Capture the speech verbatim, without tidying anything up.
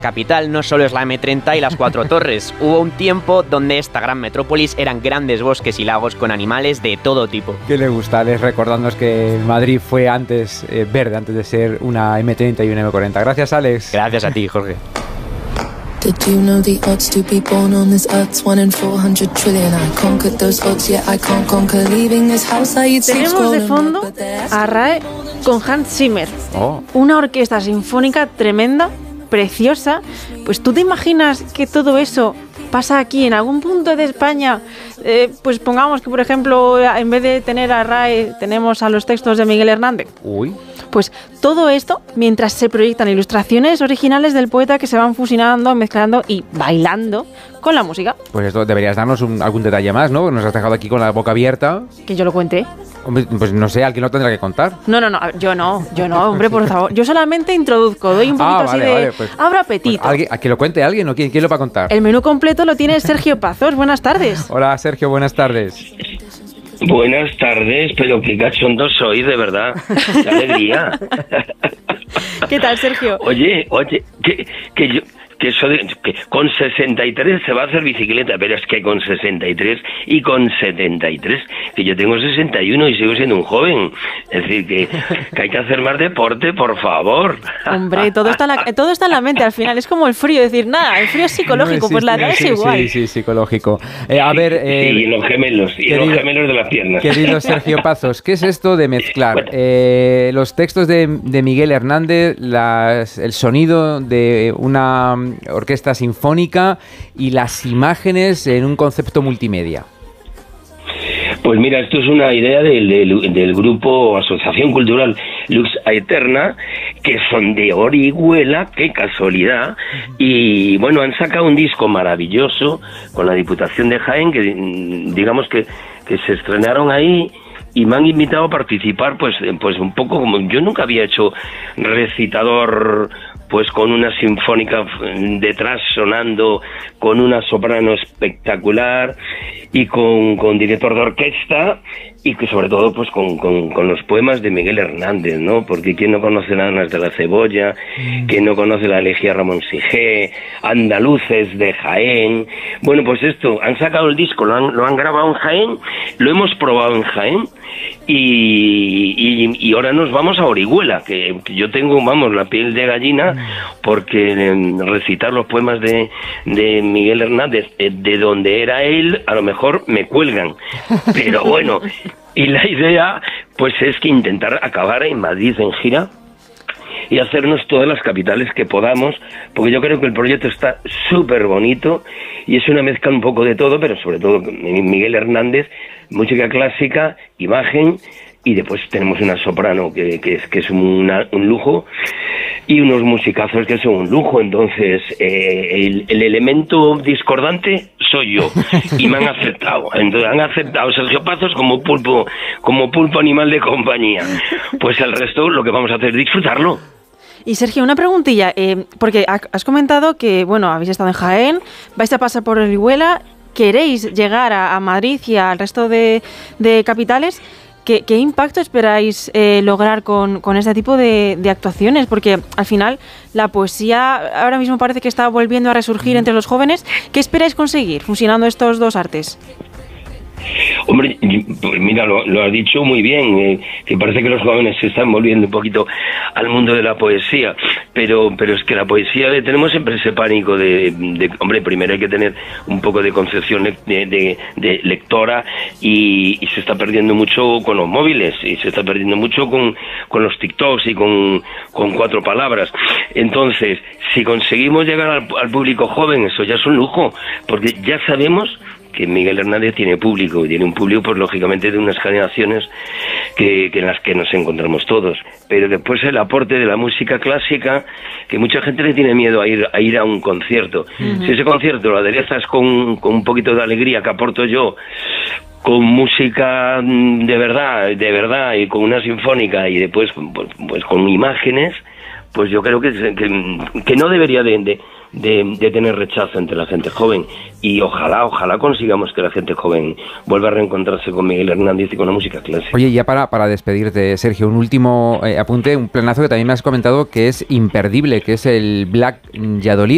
Capital no solo es la eme treinta y las Cuatro Torres. Hubo un tiempo donde esta gran metrópolis eran grandes bosques y lagos con animales de todo tipo. ¿Qué le gusta, Alex, recordándonos que Madrid fue antes eh, verde, antes de ser una eme treinta y una eme cuarenta? Gracias, Alex. Gracias a ti, Jorge. Did you know the odds to be born on this earth's one in four hundred trillion? I conquered those odds, yet I can't conquer leaving this house. I eat Tenemos de fondo a R A E con Hans Zimmer. Oh. Una orquesta sinfónica tremenda, preciosa. Pues tú te imaginas que todo eso pasa aquí en algún punto de España. Eh, pues pongamos que, por ejemplo, en vez de tener a R A E, tenemos a los textos de Miguel Hernández. Uy. Pues todo esto mientras se proyectan ilustraciones originales del poeta que se van fusionando, mezclando y bailando con la música. Pues esto deberías darnos un, algún detalle más, ¿no? Nos has dejado aquí con la boca abierta. Que yo lo cuente. Hombre, pues no sé, alguien lo tendrá que contar. No, no, no, yo no, yo no, hombre, por favor. Yo solamente introduzco, doy un poquito ah, así vale, de vale, pues, abro apetito. Pues alguien, ¿a que lo cuente alguien o quién, quién lo va a contar? El menú completo lo tiene Sergio Pazos. Buenas tardes. Hola, Sergio, buenas tardes. Buenas tardes, pero qué cachondo soy, de verdad. ¡Qué alegría! ¿Qué tal, Sergio? Oye, oye, que, que yo... Que, eso de, que con sesenta y tres se va a hacer bicicleta, pero es que con sesenta y tres y con setenta y tres, que yo tengo sesenta y uno y sigo siendo un joven. Es decir, que, que hay que hacer más deporte, por favor. Hombre, todo está, en la, todo está en la mente al final. Es como el frío, decir, nada, el frío es psicológico, no, pues la edad es igual. Sí, sí, psicológico. Eh, a ver... Eh, sí, y los gemelos, y querido, los gemelos de las piernas. Querido Sergio Pazos, ¿qué es esto de mezclar bueno. eh, los textos de, de Miguel Hernández, las, el sonido de una orquesta sinfónica y las imágenes en un concepto multimedia? Pues mira, esto es una idea del, del, del grupo Asociación Cultural Lux Aeterna, que son de Orihuela, qué casualidad, y bueno, han sacado un disco maravilloso con la Diputación de Jaén, que digamos que, que se estrenaron ahí, y me han invitado a participar, pues, pues un poco como yo nunca había hecho recitador, pues con una sinfónica detrás sonando, con una soprano espectacular y con, con director de orquesta y que sobre todo pues con, con, con los poemas de Miguel Hernández, ¿no? Porque quién no conoce las Anas de la Cebolla, quién no conoce la elegía Ramón Sigé, Andaluces de Jaén. Bueno, pues esto, han sacado el disco, lo han, lo han grabado en Jaén, lo hemos probado en Jaén y, y, y ahora nos vamos a Orihuela, que, que yo tengo, vamos, la piel de gallina, porque eh, recitar los poemas de, de Miguel Hernández, eh, de donde era él, a lo mejor me cuelgan, pero bueno, y la idea pues es que intentar acabar en Madrid en gira y hacernos todas las capitales que podamos, porque yo creo que el proyecto está súper bonito y es una mezcla un poco de todo, pero sobre todo Miguel Hernández, música clásica, imagen, y después tenemos una soprano que, que es, que es una, un lujo y unos musicazos que son un lujo. Entonces eh, el, el elemento discordante soy yo y me han aceptado. Entonces han aceptado Sergio Pazos como pulpo, como pulpo animal de compañía. Pues el resto lo que vamos a hacer es disfrutarlo. Y Sergio, una preguntilla, eh, porque has comentado que, bueno, habéis estado en Jaén, vais a pasar por Orihuela, queréis llegar a, a Madrid y al resto de, de capitales. ¿Qué, qué impacto esperáis eh, lograr con, con este tipo de, de actuaciones? Porque al final la poesía ahora mismo parece que está volviendo a resurgir entre los jóvenes. ¿Qué esperáis conseguir fusionando estos dos artes? Hombre, pues mira, lo, lo has dicho muy bien, eh, que parece que los jóvenes se están volviendo un poquito al mundo de la poesía, pero pero es que la poesía le tenemos siempre ese pánico de, de hombre, primero hay que tener un poco de concepción de, de, de lectora y, y se está perdiendo mucho con los móviles y se está perdiendo mucho con, con los TikToks y con, con cuatro palabras. Entonces, si conseguimos llegar al, al público joven, eso ya es un lujo, porque ya sabemos que Miguel Hernández tiene público, y tiene un público, pues lógicamente de unas generaciones que, que en las que nos encontramos todos. Pero después el aporte de la música clásica, que mucha gente le tiene miedo a ir a ir a un concierto. Uh-huh. Si ese concierto lo aderezas con, con un poquito de alegría que aporto yo, con música de verdad, de verdad, y con una sinfónica, y después pues, pues con imágenes, pues yo creo que, que, que no debería de, de, de, de tener rechazo entre la gente joven. Y ojalá, ojalá consigamos que la gente joven vuelva a reencontrarse con Miguel Hernández y con la música clásica. Oye, ya para, para despedirte, Sergio, un último eh, apunte, un planazo que también me has comentado que es imperdible, que es el Black Yadolid.